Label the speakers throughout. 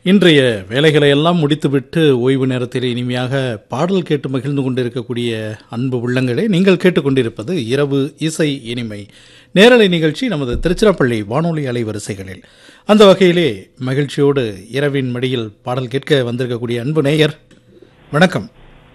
Speaker 1: இன்றைய வேலைகளை எல்லாம் முடித்துவிட்டு ஓய்வு நேரத்தில் இனிமையாக பாடல் கேட்டு மகிழ்ந்து கொண்டிருக்கக்கூடிய அன்பு உள்ளங்களே, நீங்கள் கேட்டுக்கொண்டிருப்பது இரவு இசை இனிமை நேரலை நிகழ்ச்சி நமது திருச்சிராப்பள்ளி வானொலி அலைவரிசைகளில். அந்த வகையிலே மகிழ்ச்சியோடு இரவின் மடியில் பாடல் கேட்க வந்திருக்கக்கூடிய அன்பு நேயர், வணக்கம்.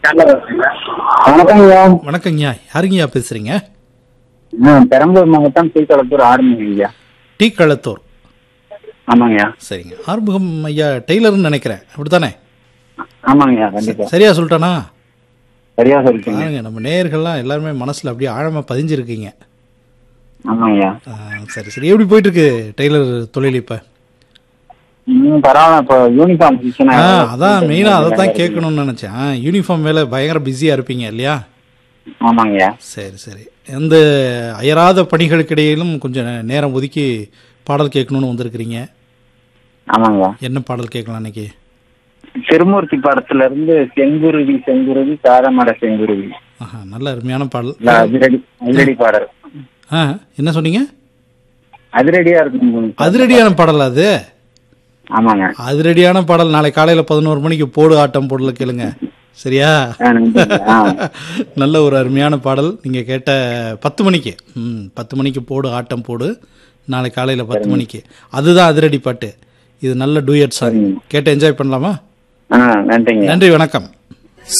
Speaker 1: வணக்கங்கய்யா. யாருங்கய்யா பேசுறீங்க?
Speaker 2: பெரம்பலூர் மாவட்டம் டீக்களத்தூர் ஆறுமுகம்.
Speaker 1: டீக்களத்தூர்.
Speaker 2: ஆமாங்கய்யா.
Speaker 1: சரிங்க. ஆறுமுகம் ஐயா டெய்லர்னு நினைக்கிறேன், அப்படித்தானே?
Speaker 2: ஆமாங்கய்யா, கண்டிப்பா.
Speaker 1: சரியா சொல்லிட்டானா?
Speaker 2: சரியா சொல்லிட்டீங்க.
Speaker 1: பாருங்க, நம்ம நேயர்கள்லாம் எல்லாருமே மனசுல அப்படியே ஆழமா பதிஞ்சிருக்கீங்க.
Speaker 2: ஆமாங்கய்யா.
Speaker 1: சரி சரி. எப்படி போயிட்டு இருக்கு டெய்லர் தொழில் இப்ப?
Speaker 2: பரவாயில்ல. இப்போ யூனிஃபார்ம் சீசன்.
Speaker 1: அதான் மெயினா அதை தான் கேட்கணும்னு நினைச்சேன். யூனிஃபார்ம் வேலை பயங்கர பிஸியா இருப்பீங்க இல்லையா?
Speaker 2: ஆமாங்கய்யா.
Speaker 1: சரி சரி. எந்த அயராத பணிகளுக்கிடையிலும் கொஞ்சம் நேரம் ஒதுக்கி பாடல் கேட்கணும்னு வந்திருக்கிறீங்க.
Speaker 2: ஆமாங்க.
Speaker 1: என்ன பாடல் கேட்கலாம் இன்னைக்கு?
Speaker 2: திருமூர்த்தி படத்துல இருந்து செங்குருவி செங்குருவி காரமட செங்குருவி.
Speaker 1: நல்ல அருமையான பாடல்.
Speaker 2: அதிரடி பாடல்.
Speaker 1: என்ன சொன்னீங்க?
Speaker 2: அதிரடியா இருக்கு.
Speaker 1: அதிரடியான பாடல் அது?
Speaker 2: ஆமாங்க.
Speaker 1: அதிரடியான பாடல் நாளை காலையில 11 மணிக்கு போடு ஆட்டம் போடல கேளுங்க, சரியா? நல்ல ஒரு அருமையான பாடல். நீங்க கேட்ட 10 மணிக்கு 10 மணிக்கு போடு ஆட்டம் போடு, நாளை காலையில 10 மணிக்கு. அதுதான் அதிரடி பாட்டு. இது நல்ல டூயட் சாங். கேட்டு என்ஜாய் பண்ணலாமா?
Speaker 2: நன்றி,
Speaker 1: நன்றி, வணக்கம்.